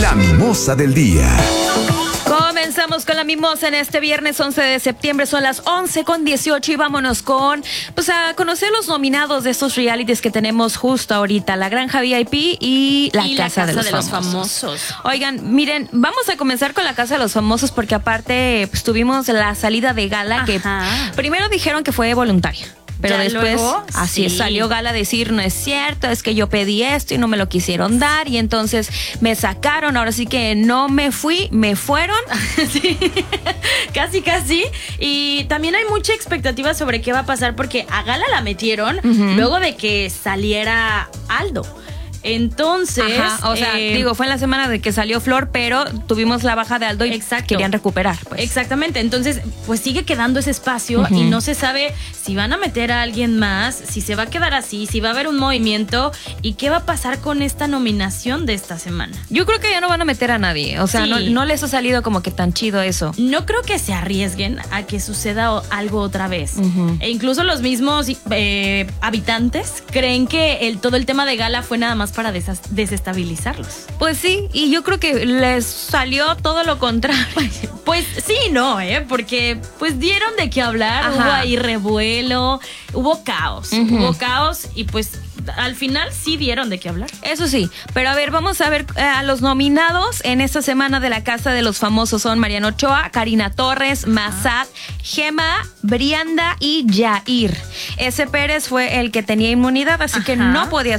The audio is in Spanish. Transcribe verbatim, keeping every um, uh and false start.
La mimosa del día. Comenzamos con la mimosa en este viernes once de septiembre, son las once con dieciocho y vámonos con, pues a conocer los nominados de estos realities que tenemos justo ahorita, La Granja V I P y La, y Casa, la casa de, los, de los famosos. famosos. Oigan, miren, vamos a comenzar con La Casa de los Famosos porque aparte pues tuvimos la salida de gala. Ajá. Que primero dijeron que fue voluntaria. Pero ya después, luego, así sí. salió Gala a decir, no es cierto, es que yo pedí esto y no me lo quisieron dar. Y entonces me sacaron, ahora sí que no me fui, me fueron. Sí, casi, casi. Y también hay mucha expectativa sobre qué va a pasar porque a Gala la metieron uh-huh. luego de que saliera Aldo. Entonces, ajá, o sea, eh, digo, fue en la semana de que salió Flor, pero tuvimos la baja de Aldo y exacto. querían recuperar. Pues. Exactamente, entonces, pues sigue quedando ese espacio uh-huh. y no se sabe si van a meter a alguien más, si se va a quedar así, si va a haber un movimiento y qué va a pasar con esta nominación de esta semana. Yo creo que ya no van a meter a nadie, o sea, sí. no, no les ha salido como que tan chido eso. No creo que se arriesguen a que suceda algo otra vez. Uh-huh. E incluso los mismos eh, habitantes creen que el, todo el tema de Gala fue nada más para desas- desestabilizarlos. Pues sí, y yo creo que les salió todo lo contrario. Pues sí, no, ¿eh? Porque pues dieron de qué hablar, ajá. hubo ahí revuelo, hubo caos, uh-huh. hubo caos y pues al final sí dieron de qué hablar. Eso sí, pero a ver, vamos a ver eh, a los nominados en esta semana de La Casa de los Famosos son Mariano Ochoa, Karina Torres, Massad, Gema, Brianda y Yair. Ese Pérez fue el que tenía inmunidad, así ajá. que no podía